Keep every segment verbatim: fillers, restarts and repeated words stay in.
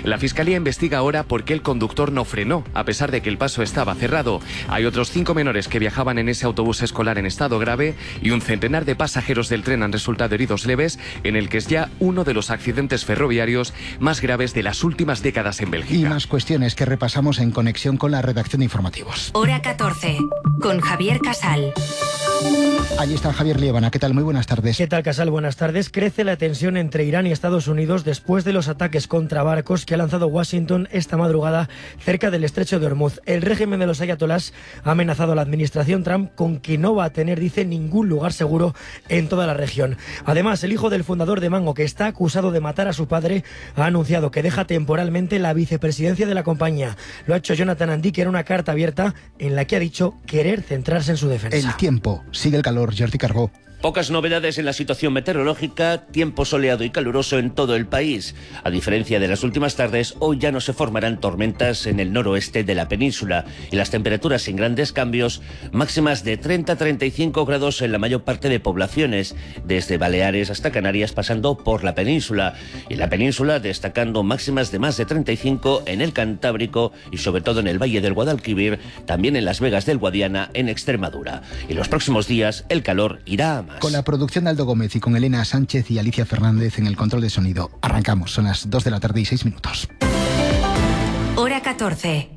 La Fiscalía investiga ahora por qué el conductor no frenó, a pesar de que el paso estaba cerrado. Hay otros cinco menores que viajaban en ese autobús escolar en estado grave y un centenar de pasajeros del tren han resultado heridos leves, en el que es ya uno de los accidentes ferroviarios más graves de las últimas décadas en Bélgica. Y más cuestiones que repasamos en conexión con la redacción de informativos. Hora catorce, con Javier Casal. Allí está Javier Liébana. ¿Qué tal? Muy buenas tardes. ¿Qué tal, Casal? Buenas tardes. Crece la tensión entre Irán y Estados Unidos después de los ataques contra barcos que ha lanzado Washington esta madrugada cerca del estrecho de Hormuz. El régimen de los ayatolás ha amenazado a la administración Trump con que no va a tener, dice, ningún lugar seguro en toda la región. Además, el hijo del fundador de Mango, que está acusado de matar a su padre, ha anunciado que deja temporalmente la vicepresidencia de la compañía. Lo ha hecho Jonathan Andique en una carta abierta en la que ha dicho querer centrarse en su defensa. El tiempo. Sigue el calor. Jordi Cargó. Pocas novedades en la situación meteorológica, tiempo soleado y caluroso en todo el país. A diferencia de las últimas tardes, hoy ya no se formarán tormentas en el noroeste de la península y las temperaturas sin grandes cambios, máximas de treinta a treinta y cinco grados en la mayor parte de poblaciones, desde Baleares hasta Canarias pasando por la península. Y la península destacando máximas de más de treinta y cinco en el Cantábrico y sobre todo en el Valle del Guadalquivir, también en las Vegas del Guadiana en Extremadura. Y los próximos días el calor irá a más. Con la producción de Aldo Gómez y con Elena Sánchez y Alicia Fernández en el control de sonido. Arrancamos, son las dos de la tarde y seis minutos. Hora catorce.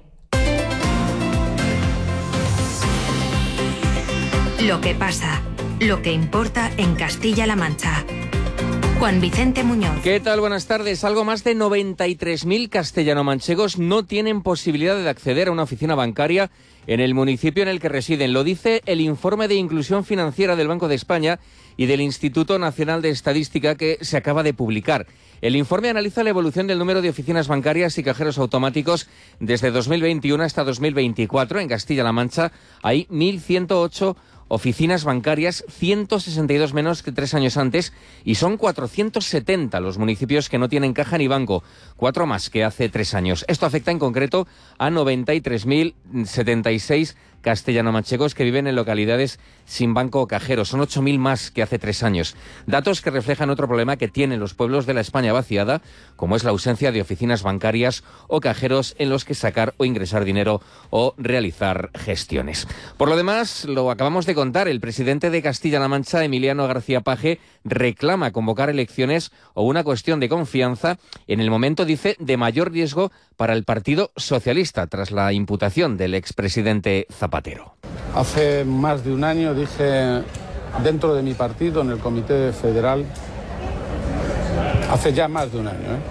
Lo que pasa, lo que importa en Castilla-La Mancha. Juan Vicente Muñoz. ¿Qué tal? Buenas tardes. Algo más de noventa y tres mil castellano-manchegos no tienen posibilidad de acceder a una oficina bancaria en el municipio en el que residen. Lo dice el informe de inclusión financiera del Banco de España y del Instituto Nacional de Estadística que se acaba de publicar. El informe analiza la evolución del número de oficinas bancarias y cajeros automáticos desde dos mil veintiuno hasta dos mil veinticuatro. En Castilla-La Mancha hay mil ciento ocho oficinas bancarias, ciento sesenta y dos menos que tres años antes, y son cuatrocientos setenta los municipios que no tienen caja ni banco, cuatro más que hace tres años. Esto afecta en concreto a noventa y tres mil setenta y seis castellano-manchegos que viven en localidades sin banco o cajero. Son ocho mil más que hace tres años. Datos que reflejan otro problema que tienen los pueblos de la España vaciada, como es la ausencia de oficinas bancarias o cajeros en los que sacar o ingresar dinero o realizar gestiones. Por lo demás, lo acabamos de contar, el presidente de Castilla-La Mancha, Emiliano García Paje, reclama convocar elecciones o una cuestión de confianza en el momento, dice, de mayor riesgo para el Partido Socialista, tras la imputación del expresidente Zapatero. Hace más de un año dije dentro de mi partido, en el Comité Federal, hace ya más de un año, ¿eh?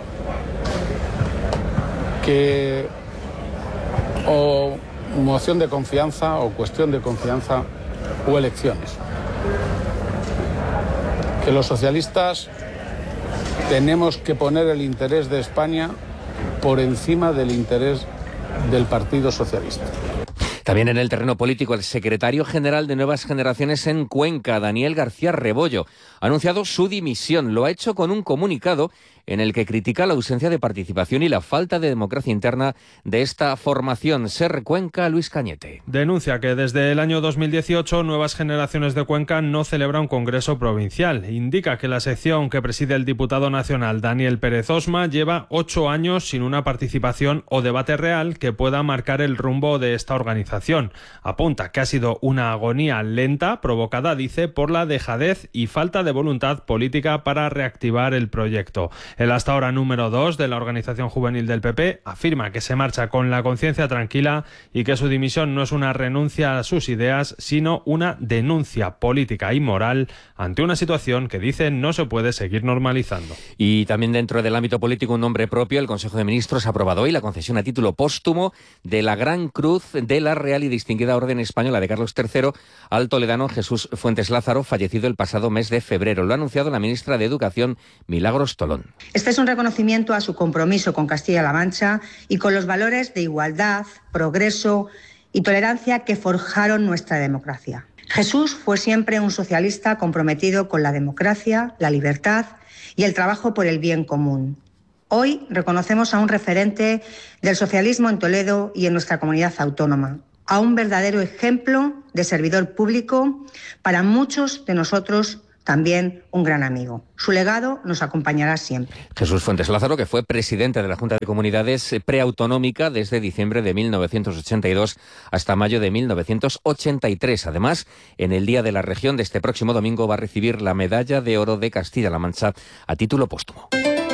que o moción de confianza o cuestión de confianza o elecciones. Que los socialistas tenemos que poner el interés de España por encima del interés del Partido Socialista. También en el terreno político, el secretario general de Nuevas Generaciones en Cuenca, Daniel García Rebollo, ha anunciado su dimisión. Lo ha hecho con un comunicado en el que critica la ausencia de participación y la falta de democracia interna de esta formación. Ser Cuenca, Luis Cañete. Denuncia que desde el año dos mil dieciocho Nuevas Generaciones de Cuenca no celebra un congreso provincial. Indica que la sección que preside el diputado nacional Daniel Pérez Osma lleva ocho años sin una participación o debate real que pueda marcar el rumbo de esta organización. Apunta que ha sido una agonía lenta provocada, dice, por la dejadez y falta de voluntad política para reactivar el proyecto. El hasta ahora número dos de la organización juvenil del P P afirma que se marcha con la conciencia tranquila y que su dimisión no es una renuncia a sus ideas, sino una denuncia política y moral ante una situación que, dice, no se puede seguir normalizando. Y también dentro del ámbito político, un nombre propio. El Consejo de Ministros ha aprobado hoy la concesión a título póstumo de la Gran Cruz de la Real y Distinguida Orden Española de Carlos tercero al toledano Jesús Fuentes Lázaro, fallecido el pasado mes de febrero. Lo ha anunciado la ministra de Educación, Milagros Tolón. Este es un reconocimiento a su compromiso con Castilla-La Mancha y con los valores de igualdad, progreso y tolerancia que forjaron nuestra democracia. Jesús fue siempre un socialista comprometido con la democracia, la libertad y el trabajo por el bien común. Hoy reconocemos a un referente del socialismo en Toledo y en nuestra comunidad autónoma, a un verdadero ejemplo de servidor público para muchos de nosotros también un gran amigo. Su legado nos acompañará siempre. Jesús Fuentes Lázaro, que fue presidente de la Junta de Comunidades preautonómica desde diciembre de mil novecientos ochenta y dos hasta mayo de mil novecientos ochenta y tres. Además, en el Día de la Región de este próximo domingo va a recibir la Medalla de Oro de Castilla-La Mancha a título póstumo.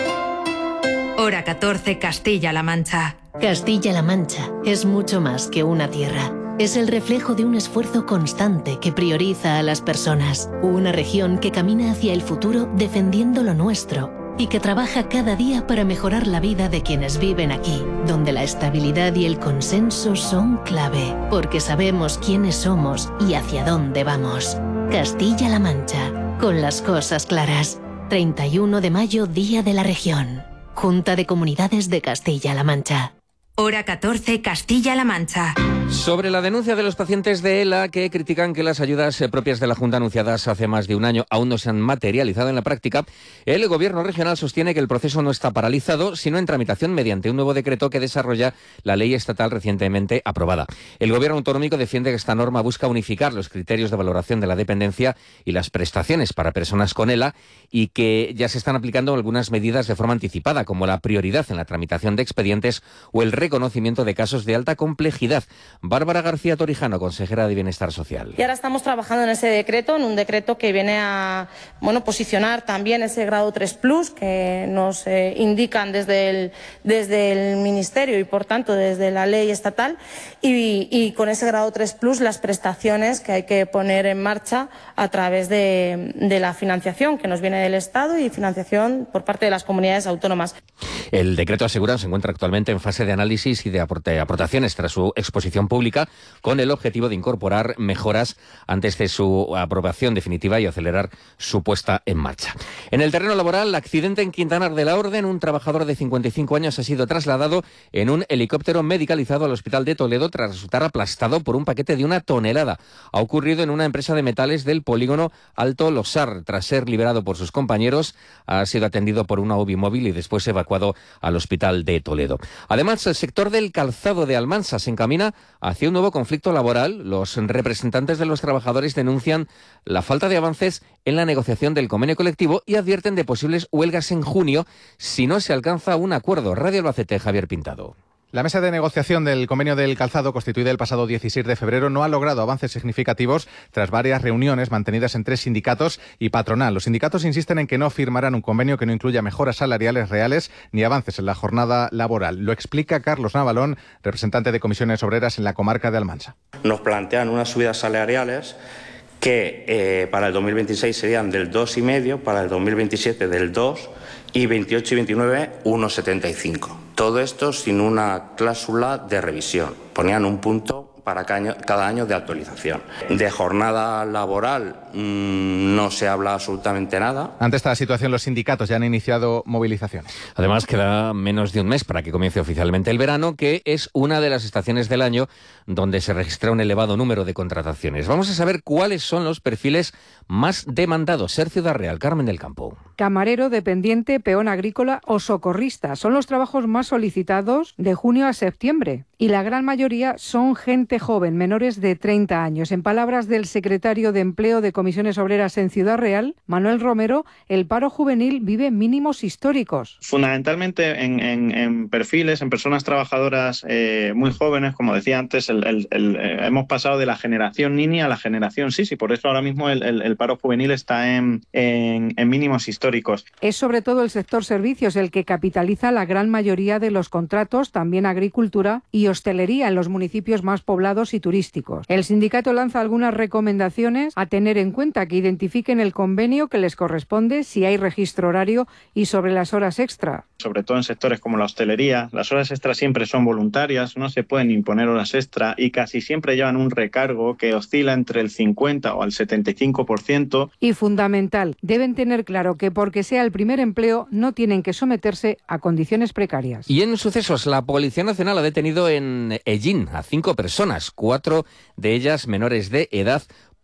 Hora catorce, Castilla-La Mancha. Castilla-La Mancha es mucho más que una tierra. Es el reflejo de un esfuerzo constante que prioriza a las personas. Una región que camina hacia el futuro defendiendo lo nuestro y que trabaja cada día para mejorar la vida de quienes viven aquí, donde la estabilidad y el consenso son clave, porque sabemos quiénes somos y hacia dónde vamos. Castilla-La Mancha, con las cosas claras. treinta y uno de mayo, Día de la Región. Junta de Comunidades de Castilla-La Mancha. Hora catorce, Castilla-La Mancha. Sobre la denuncia de los pacientes de ELA que critican que las ayudas propias de la Junta anunciadas hace más de un año aún no se han materializado en la práctica, el Gobierno regional sostiene que el proceso no está paralizado, sino en tramitación mediante un nuevo decreto que desarrolla la ley estatal recientemente aprobada. El Gobierno autonómico defiende que esta norma busca unificar los criterios de valoración de la dependencia y las prestaciones para personas con ELA y que ya se están aplicando algunas medidas de forma anticipada, como la prioridad en la tramitación de expedientes o el reconocimiento de casos de alta complejidad. Bárbara García Torijano, consejera de Bienestar Social. Y ahora estamos trabajando en ese decreto, en un decreto que viene a bueno, posicionar también ese grado tres plus que nos eh, indican desde el, desde el Ministerio y, por tanto, desde la ley estatal. Y, y con ese grado tres plus las prestaciones que hay que poner en marcha a través de, de la financiación que nos viene del Estado y financiación por parte de las comunidades autónomas. El decreto, aseguran, se encuentra actualmente en fase de análisis y de aportaciones tras su exposición pública, con el objetivo de incorporar mejoras antes de su aprobación definitiva y acelerar su puesta en marcha. En el terreno laboral, accidente en Quintanar de la Orden. Un trabajador de cincuenta y cinco años ha sido trasladado en un helicóptero medicalizado al Hospital de Toledo tras resultar aplastado por un paquete de una tonelada. Ha ocurrido en una empresa de metales del polígono Alto Losar. Tras ser liberado por sus compañeros, ha sido atendido por una UBI móvil y después evacuado al Hospital de Toledo. Además, el sector del calzado de Almansa se encamina hacia un nuevo conflicto laboral. Los representantes de los trabajadores denuncian la falta de avances en la negociación del convenio colectivo y advierten de posibles huelgas en junio si no se alcanza un acuerdo. Radio Albacete, Javier Pintado. La mesa de negociación del convenio del calzado, constituida el pasado dieciséis de febrero, no ha logrado avances significativos tras varias reuniones mantenidas entre sindicatos y patronal. Los sindicatos insisten en que no firmarán un convenio que no incluya mejoras salariales reales ni avances en la jornada laboral. Lo explica Carlos Navalón, representante de Comisiones Obreras en la comarca de Almansa. Nos plantean unas subidas salariales que eh, para el dos mil veintiséis serían del dos coma cinco, para el dos mil veintisiete del dos y veintiocho y veintinueve uno coma setenta y cinco. Todo esto sin una cláusula de revisión. Ponían un punto para cada año de actualización. De jornada laboral mmm, no se habla absolutamente nada. Ante esta situación, los sindicatos ya han iniciado movilizaciones. Además, queda menos de un mes para que comience oficialmente el verano, que es una de las estaciones del año donde se registra un elevado número de contrataciones. Vamos a saber cuáles son los perfiles más demandados. Ser Ciudad Real, Carmen del Campo. Camarero, dependiente, peón agrícola o socorrista son los trabajos más solicitados de junio a septiembre. Y la gran mayoría son gente joven, menores de treinta años. En palabras del secretario de Empleo de Comisiones Obreras en Ciudad Real, Manuel Romero, el paro juvenil vive mínimos históricos. Fundamentalmente en, en, en perfiles, en personas trabajadoras eh, muy jóvenes, como decía antes, el, el, el, eh, hemos pasado de la generación Nini a la generación Sisi. Por eso ahora mismo el, el, el paro juvenil está en, en, en mínimos históricos. Es sobre todo el sector servicios el que capitaliza la gran mayoría de los contratos, también agricultura y hostelería en los municipios más poblados y turísticos. El sindicato lanza algunas recomendaciones a tener en cuenta, que identifiquen el convenio que les corresponde, si hay registro horario y sobre las horas extra. Sobre todo en sectores como la hostelería, las horas extra siempre son voluntarias, no se pueden imponer horas extra y casi siempre llevan un recargo que oscila entre el cincuenta o el setenta y cinco por ciento. Y fundamental, deben tener claro que porque sea el primer empleo no tienen que someterse a condiciones precarias. Y en sucesos, la Policía Nacional ha detenido en Ellín a cinco personas, cuatro de ellas menores de edad,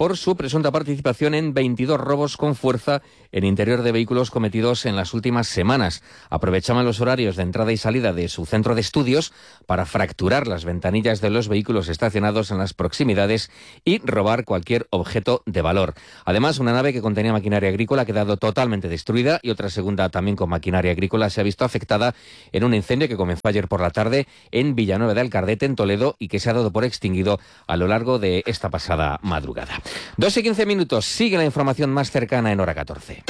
por su presunta participación en veintidós robos con fuerza en interior de vehículos cometidos en las últimas semanas. Aprovechaban los horarios de entrada y salida de su centro de estudios para fracturar las ventanillas de los vehículos estacionados en las proximidades y robar cualquier objeto de valor. Además, una nave que contenía maquinaria agrícola ha quedado totalmente destruida y otra segunda también con maquinaria agrícola se ha visto afectada en un incendio que comenzó ayer por la tarde en Villanueva de Alcardete, en Toledo, y que se ha dado por extinguido a lo largo de esta pasada madrugada. dos y quince minutos, sigue la información más cercana en hora catorce.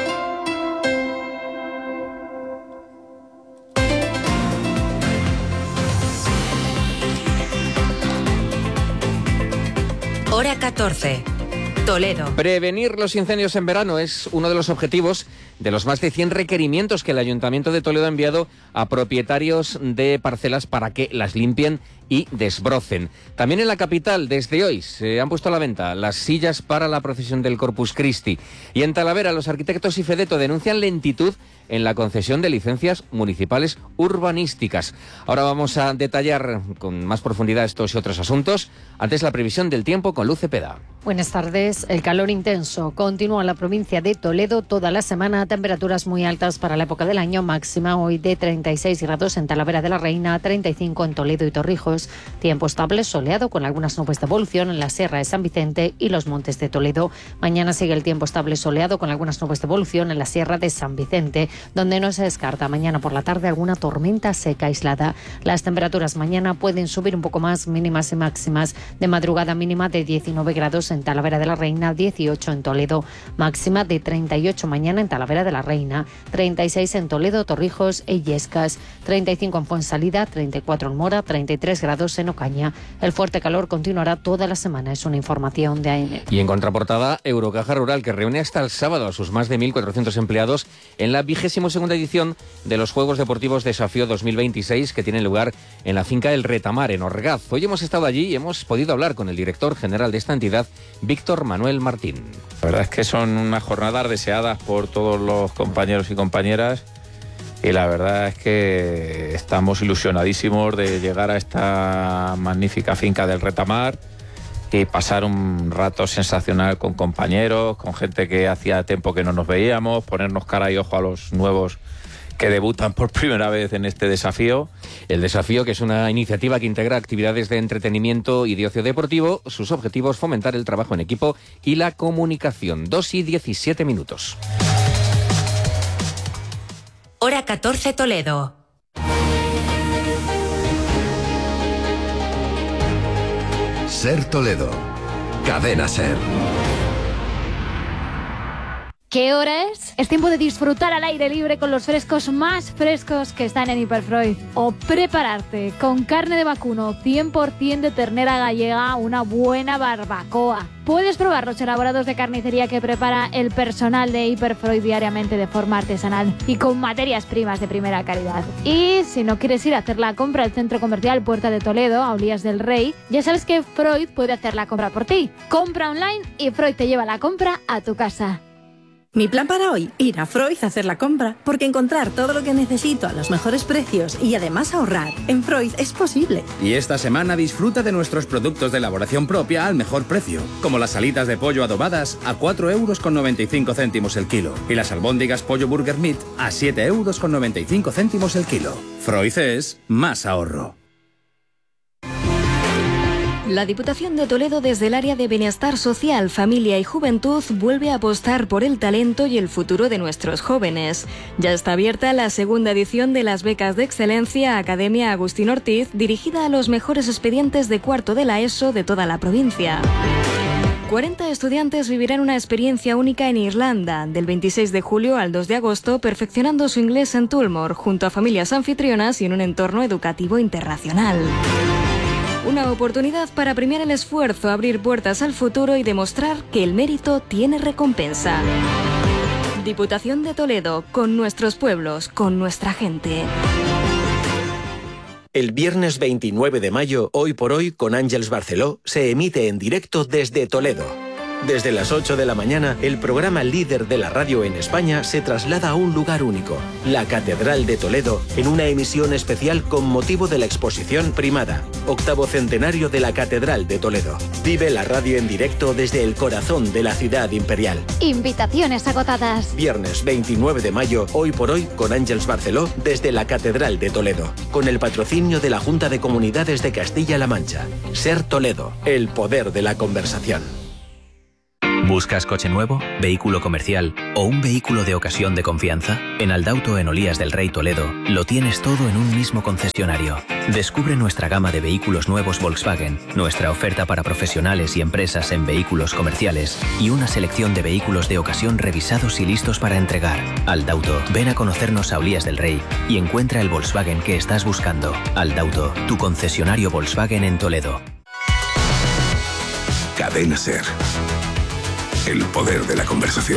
Hora catorce. Toledo. Prevenir los incendios en verano es uno de los objetivos de los más de cien requerimientos que el Ayuntamiento de Toledo ha enviado a propietarios de parcelas para que las limpien y desbrocen. También en la capital, desde hoy, se han puesto a la venta las sillas para la procesión del Corpus Christi. Y en Talavera, los arquitectos y Fedeto denuncian lentitud en la concesión de licencias municipales urbanísticas. Ahora vamos a detallar con más profundidad estos y otros asuntos. Antes, la previsión del tiempo con Luz Cepeda. Buenas tardes. El calor intenso continúa en la provincia de Toledo toda la semana. Temperaturas muy altas para la época del año. Máxima hoy de treinta y seis grados en Talavera de la Reina, treinta y cinco en Toledo y Torrijos. Tiempo estable, soleado con algunas nubes de evolución en la Sierra de San Vicente y los Montes de Toledo. Mañana sigue el tiempo estable, soleado con algunas nubes de evolución en la Sierra de San Vicente, donde no se descarta mañana por la tarde alguna tormenta seca aislada. Las temperaturas mañana pueden subir un poco más, mínimas y máximas. De madrugada, mínima de diecinueve grados en Talavera de la Reina, dieciocho en Toledo, máxima de treinta y ocho mañana en Talavera de la Reina, treinta y seis en Toledo, Torrijos e Illescas, treinta y cinco en Fuensalida, treinta y cuatro en Mora, treinta y tres grados en Ocaña. El fuerte calor continuará toda la semana, es una información de A N. Y en contraportada, Eurocaja Rural, que reúne hasta el sábado a sus más de mil cuatrocientos empleados en la vigésima segunda edición de los Juegos Deportivos Desafío dos mil veintiséis, que tienen lugar en la finca El Retamar, en Orgaz. Hoy hemos estado allí y hemos podido hablar con el director general de esta entidad, Víctor Manuel Martín. La verdad es que son unas jornadas deseadas por todos los compañeros y compañeras y la verdad es que estamos ilusionadísimos de llegar a esta magnífica finca del Retamar y pasar un rato sensacional con compañeros, con gente que hacía tiempo que no nos veíamos, ponernos cara y ojo a los nuevos que debutan por primera vez en este desafío. El desafío, que es una iniciativa que integra actividades de entretenimiento y de ocio deportivo, sus objetivos: fomentar el trabajo en equipo y la comunicación. dos y diecisiete minutos. Hora catorce, Toledo. Ser Toledo. Cadena Ser. ¿Qué hora es? Es tiempo de disfrutar al aire libre con los frescos más frescos que están en Hiperfreud. O prepararte con carne de vacuno cien por ciento de ternera gallega, una buena barbacoa. Puedes probar los elaborados de carnicería que prepara el personal de Hiperfreud diariamente de forma artesanal y con materias primas de primera calidad. Y si no quieres ir a hacer la compra al centro comercial Puerta de Toledo, a Olías del Rey, ya sabes que Freud puede hacer la compra por ti. Compra online y Freud te lleva la compra a tu casa. Mi plan para hoy, ir a Freud a hacer la compra, porque encontrar todo lo que necesito a los mejores precios y además ahorrar en Freud es posible. Y esta semana disfruta de nuestros productos de elaboración propia al mejor precio, como las alitas de pollo adobadas a cuatro euros con noventa y cinco céntimos el kilo y las albóndigas pollo burger meat a siete euros con noventa y cinco céntimos el kilo. Freud es más ahorro. La Diputación de Toledo, desde el área de Bienestar Social, Familia y Juventud, vuelve a apostar por el talento y el futuro de nuestros jóvenes. Ya está abierta la segunda edición de las becas de excelencia Academia Agustín Ortiz, dirigida a los mejores expedientes de cuarto de la ESO de toda la provincia. cuarenta estudiantes vivirán una experiencia única en Irlanda, del veintiséis de julio al dos de agosto, perfeccionando su inglés en Tullamore, junto a familias anfitrionas y en un entorno educativo internacional. Una oportunidad para premiar el esfuerzo, abrir puertas al futuro y demostrar que el mérito tiene recompensa. Diputación de Toledo, con nuestros pueblos, con nuestra gente. El viernes veintinueve de mayo, Hoy por Hoy, con Àngels Barceló, se emite en directo desde Toledo. Desde las ocho de la mañana, el programa líder de la radio en España se traslada a un lugar único, la Catedral de Toledo, en una emisión especial con motivo de la exposición Primada, octavo centenario de la Catedral de Toledo. Vive la radio en directo desde el corazón de la ciudad imperial. Invitaciones agotadas. Viernes veintinueve de mayo, hoy por hoy, con Ángeles Barceló, desde la Catedral de Toledo, con el patrocinio de la Junta de Comunidades de Castilla-La Mancha. Ser Toledo, el poder de la conversación. ¿Buscas coche nuevo, vehículo comercial o un vehículo de ocasión de confianza? En Aldauto en Olías del Rey Toledo lo tienes todo en un mismo concesionario. Descubre nuestra gama de vehículos nuevos Volkswagen, nuestra oferta para profesionales y empresas en vehículos comerciales y una selección de vehículos de ocasión revisados y listos para entregar. Aldauto, ven a conocernos a Olías del Rey y encuentra el Volkswagen que estás buscando. Aldauto, tu concesionario Volkswagen en Toledo. Cadena Ser. El poder de la conversación.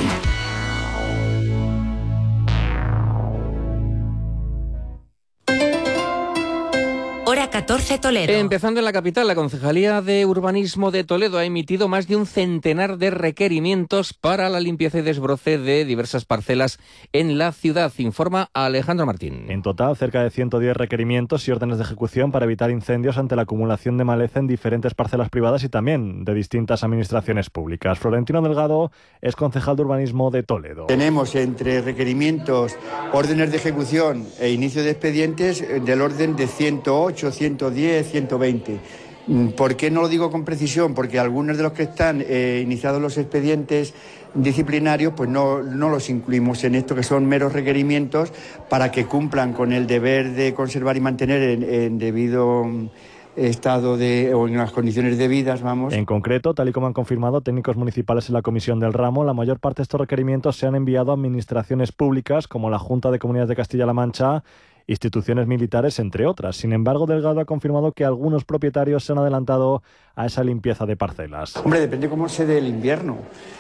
Hora catorce Toledo. Empezando en la capital, la Concejalía de Urbanismo de Toledo ha emitido más de un centenar de requerimientos para la limpieza y desbroce de diversas parcelas en la ciudad, informa Alejandro Martín. En total, cerca de ciento diez requerimientos y órdenes de ejecución para evitar incendios ante la acumulación de maleza en diferentes parcelas privadas y también de distintas administraciones públicas. Florentino Delgado es concejal de Urbanismo de Toledo. Tenemos entre requerimientos, órdenes de ejecución e inicio de expedientes del orden de ciento ocho, ciento diez, ciento veinte. ¿Por qué no lo digo con precisión? Porque algunos de los que están eh, iniciados los expedientes disciplinarios, pues no, no los incluimos en esto, que son meros requerimientos para que cumplan con el deber de conservar y mantener en, en debido estado de, o en las condiciones debidas, vamos. En concreto, tal y como han confirmado técnicos municipales en la comisión del ramo, la mayor parte de estos requerimientos se han enviado a administraciones públicas como la Junta de Comunidades de Castilla-La Mancha, instituciones militares, entre otras. Sin embargo, Delgado ha confirmado que algunos propietarios se han adelantado a esa limpieza de parcelas. Hombre, depende cómo se dé el invierno.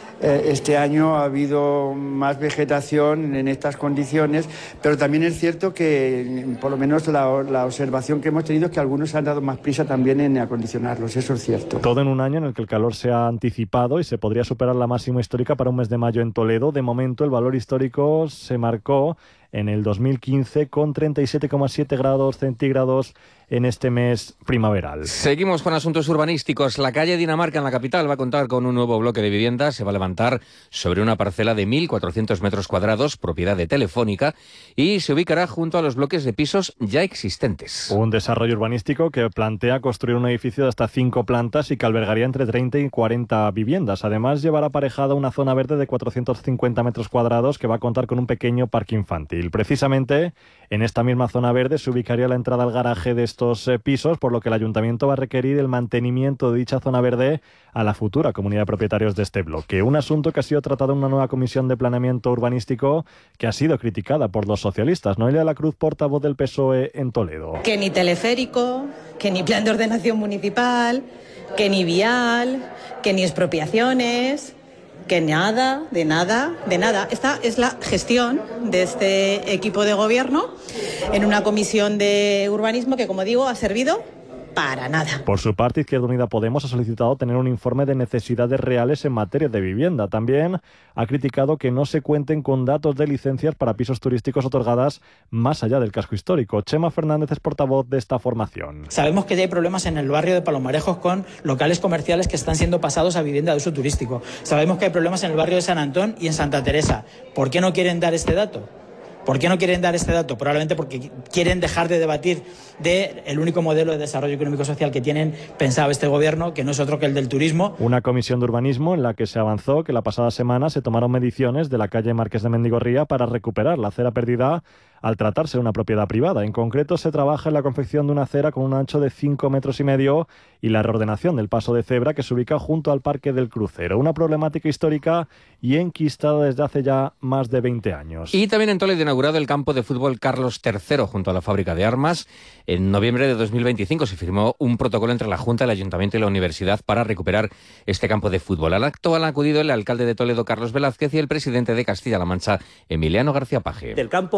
Este año ha habido más vegetación en estas condiciones, pero también es cierto que, por lo menos la, la observación que hemos tenido es que algunos han dado más prisa también en acondicionarlos, eso es cierto. Todo en un año en el que el calor se ha anticipado y se podría superar la máxima histórica para un mes de mayo en Toledo. De momento, el valor histórico se marcó en el dos mil quince con treinta y siete coma siete grados centígrados en este mes primaveral. Seguimos con asuntos urbanísticos. La calle Dinamarca en la capital va a contar con un nuevo bloque de viviendas. Se va a levantar sobre una parcela de mil cuatrocientos metros cuadrados, propiedad de Telefónica, y se ubicará junto a los bloques de pisos ya existentes. Un desarrollo urbanístico que plantea construir un edificio de hasta cinco plantas y que albergaría entre treinta y cuarenta viviendas. Además, llevará aparejada una zona verde de cuatrocientos cincuenta metros cuadrados que va a contar con un pequeño parque infantil. Precisamente en esta misma zona verde se ubicaría la entrada al garaje de estos eh, pisos, por lo que el ayuntamiento va a requerir el mantenimiento de dicha zona verde a la futura comunidad de propietarios de este bloque. Un asunto que ha sido tratado en una nueva comisión de planeamiento urbanístico que ha sido criticada por los socialistas. Noelia de la Cruz, portavoz del P S O E en Toledo. Que ni teleférico, que ni plan de ordenación municipal, que ni vial, que ni expropiaciones... Que nada, de nada, de nada. Esta es la gestión de este equipo de gobierno en una comisión de urbanismo que, como digo, ha servido para nada. Por su parte, Izquierda Unida Podemos ha solicitado tener un informe de necesidades reales en materia de vivienda. También ha criticado que no se cuenten con datos de licencias para pisos turísticos otorgadas más allá del casco histórico. Chema Fernández es portavoz de esta formación. Sabemos que ya hay problemas en el barrio de Palomarejos con locales comerciales que están siendo pasados a vivienda de uso turístico. Sabemos que hay problemas en el barrio de San Antón y en Santa Teresa. ¿Por qué no quieren dar este dato? ¿Por qué no quieren dar este dato? Probablemente porque quieren dejar de debatir del único modelo de desarrollo económico-social que tienen pensado este gobierno, que no es otro que el del turismo. Una comisión de urbanismo en la que se avanzó que la pasada semana se tomaron mediciones de la calle Marqués de Mendigorría para recuperar la acera perdida al tratarse de una propiedad privada. En concreto, se trabaja en la confección de una acera con un ancho de cinco metros y medio y la reordenación del paso de cebra que se ubica junto al Parque del Crucero. Una problemática histórica y enquistada desde hace ya más de veinte años. Y también en Toledo inaugurado el campo de fútbol Carlos tercero junto a la fábrica de armas. En noviembre de dos mil veinticinco se firmó un protocolo entre la Junta, el Ayuntamiento y la Universidad para recuperar este campo de fútbol. Al acto han acudido el alcalde de Toledo, Carlos Velázquez, y el presidente de Castilla-La Mancha, Emiliano García Paje. Del campo más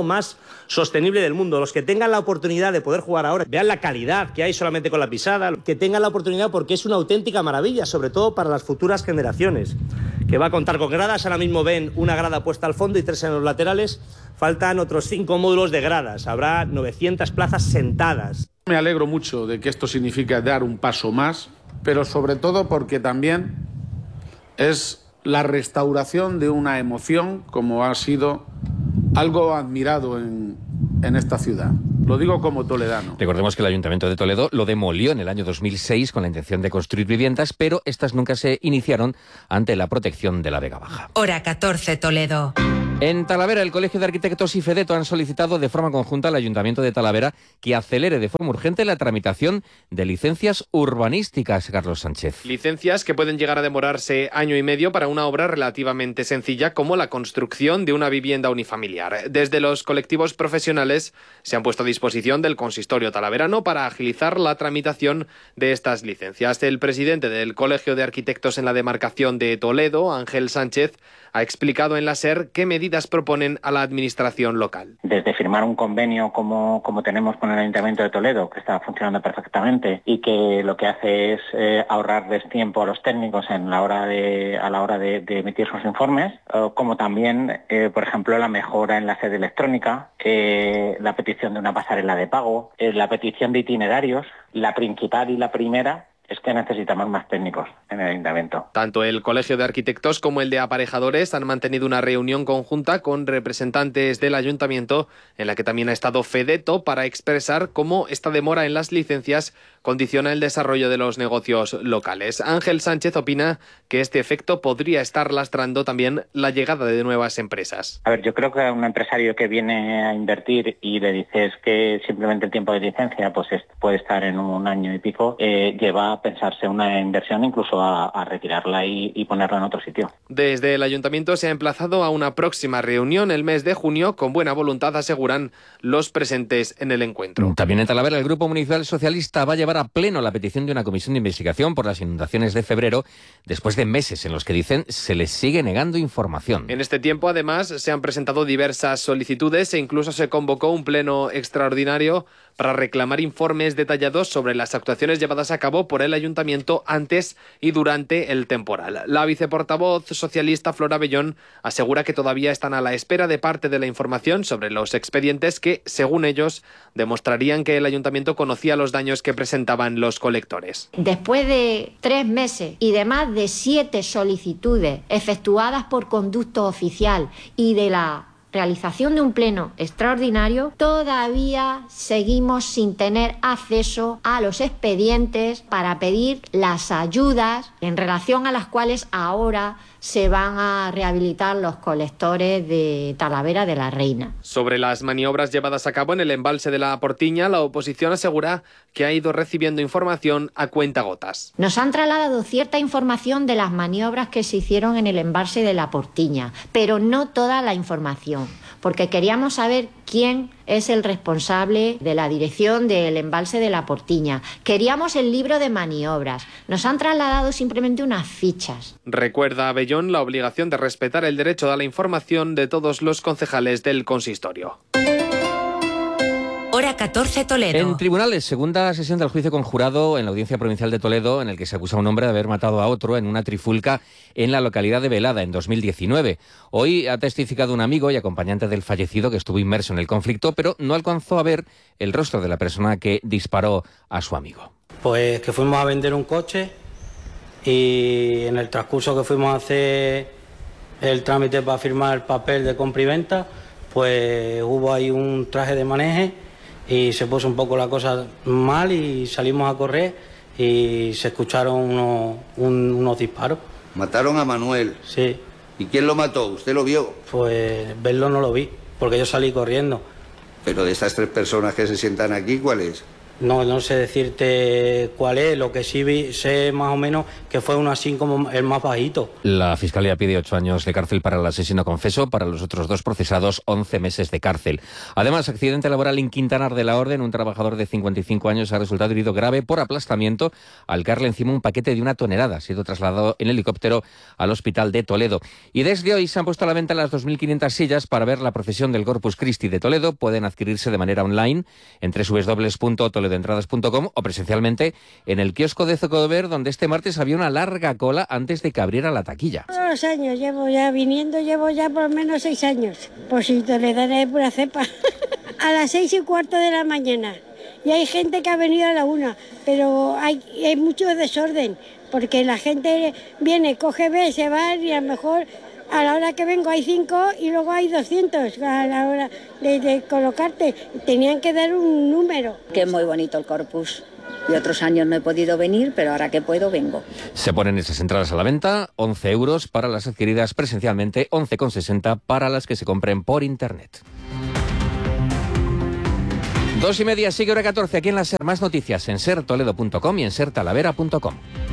sostenible del mundo. Los que tengan la oportunidad de poder jugar ahora, vean la calidad que hay solamente con la pisada, que tengan la oportunidad porque es una auténtica maravilla, sobre todo para las futuras generaciones, que va a contar con gradas. Ahora mismo ven una grada puesta al fondo y tres en los laterales. Faltan otros cinco módulos de gradas. Habrá novecientas plazas sentadas. Me alegro mucho de que esto significa dar un paso más, pero sobre todo porque también es la restauración de una emoción como ha sido algo admirado en, en esta ciudad. Lo digo como toledano. Recordemos que el Ayuntamiento de Toledo lo demolió en el año dos mil seis con la intención de construir viviendas, pero estas nunca se iniciaron ante la protección de la Vega Baja. Hora catorce, Toledo. En Talavera, el Colegio de Arquitectos y FEDETO han solicitado de forma conjunta al Ayuntamiento de Talavera que acelere de forma urgente la tramitación de licencias urbanísticas. Carlos Sánchez. Licencias que pueden llegar a demorarse año y medio para una obra relativamente sencilla como la construcción de una vivienda unifamiliar. Desde los colectivos profesionales se han puesto a disposición del consistorio talaverano para agilizar la tramitación de estas licencias. El presidente del Colegio de Arquitectos en la demarcación de Toledo, Ángel Sánchez, ha explicado en la SER qué medidas proponen a la administración local. Desde firmar un convenio como, como tenemos con el Ayuntamiento de Toledo, que está funcionando perfectamente y que lo que hace es eh, ahorrarles tiempo a los técnicos en la hora de, a la hora de, de emitir sus informes, eh, como también, eh, por ejemplo, la mejora en la sede electrónica, eh, la petición de una pasarela de pago, eh, la petición de itinerarios, la principal y la primera es que necesitamos más técnicos en el Ayuntamiento. Tanto el Colegio de Arquitectos como el de Aparejadores han mantenido una reunión conjunta con representantes del Ayuntamiento en la que también ha estado FEDETO para expresar cómo esta demora en las licencias condiciona el desarrollo de los negocios locales. Ángel Sánchez opina que este efecto podría estar lastrando también la llegada de nuevas empresas. A ver, yo creo que a un empresario que viene a invertir y le dices que simplemente el tiempo de licencia pues es, puede estar en un año y pico, eh, lleva a pensarse una inversión, incluso a, a retirarla y, y ponerla en otro sitio. Desde el Ayuntamiento se ha emplazado a una próxima reunión el mes de junio, con buena voluntad, aseguran los presentes en el encuentro. También en Talavera, el Grupo Municipal Socialista va a llevar a pleno la petición de una comisión de investigación por las inundaciones de febrero, después de meses en los que dicen se les sigue negando información. En este tiempo, además, se han presentado diversas solicitudes e incluso se convocó un pleno extraordinario para reclamar informes detallados sobre las actuaciones llevadas a cabo por el Ayuntamiento antes y durante el temporal. La viceportavoz socialista Flora Bellón asegura que todavía están a la espera de parte de la información sobre los expedientes que, según ellos, demostrarían que el Ayuntamiento conocía los daños que presentaban los colectores. Después de tres meses y de más de siete solicitudes efectuadas por conducto oficial y de la realización de un pleno extraordinario, todavía seguimos sin tener acceso a los expedientes para pedir las ayudas en relación a las cuales ahora se van a rehabilitar los colectores de Talavera de la Reina. Sobre las maniobras llevadas a cabo en el embalse de la Portiña, la oposición asegura que ha ido recibiendo información a cuentagotas. Nos han trasladado cierta información de las maniobras que se hicieron en el embalse de la Portiña, pero no toda la información, porque queríamos saber quién es el responsable de la dirección del embalse de la Portiña. Queríamos el libro de maniobras. Nos han trasladado simplemente unas fichas. Recuerda a Bellón la obligación de respetar el derecho a la información de todos los concejales del consistorio. Hora catorce, Toledo. En tribunales, segunda sesión del juicio conjurado en la Audiencia Provincial de Toledo, en el que se acusa a un hombre de haber matado a otro en una trifulca en la localidad de Velada en dos mil diecinueve. Hoy ha testificado un amigo y acompañante del fallecido que estuvo inmerso en el conflicto, pero no alcanzó a ver el rostro de la persona que disparó a su amigo. Pues que fuimos a vender un coche y en el transcurso que fuimos a hacer el trámite para firmar el papel de compra y venta, pues hubo ahí un traje de maneje y se puso un poco la cosa mal y salimos a correr y se escucharon unos, un, unos disparos. ¿Mataron a Manuel? Sí. ¿Y quién lo mató? ¿Usted lo vio? Pues verlo no lo vi, porque yo salí corriendo. Pero de estas tres personas que se sientan aquí, ¿cuál es? No, no sé decirte cuál es, lo que sí vi, sé más o menos que fue uno así como el más bajito. La Fiscalía pide ocho años de cárcel para el asesino confeso, para los otros dos procesados once meses de cárcel. Además, accidente laboral en Quintanar de la Orden, un trabajador de cincuenta y cinco años ha resultado herido grave por aplastamiento al caerle encima un paquete de una tonelada. Ha sido trasladado en helicóptero al hospital de Toledo. Y desde hoy se han puesto a la venta las dos mil quinientas sillas para ver la procesión del Corpus Christi de Toledo. Pueden adquirirse de manera online en doble u doble u doble u punto toledo entradas punto com o presencialmente en el kiosco de Zocodover, donde este martes había una larga cola antes de que abriera la taquilla. Todos los años llevo ya viniendo, llevo ya por lo menos seis años. Pues si Toledo es pura cepa. A las seis y cuarto de la mañana. Y hay gente que ha venido a la una, pero hay, hay mucho desorden, porque la gente viene, coge, ve, se va y a lo mejor a la hora que vengo hay cinco y luego hay doscientos a la hora de, de colocarte. Tenían que dar un número. Que es muy bonito el Corpus. Y otros años no he podido venir, pero ahora que puedo, vengo. Se ponen esas entradas a la venta, once euros para las adquiridas presencialmente, once con sesenta para las que se compren por internet. Dos y media, sigue hora catorce aquí en la SER. Más noticias en ser toledo punto com y en ser talavera punto com.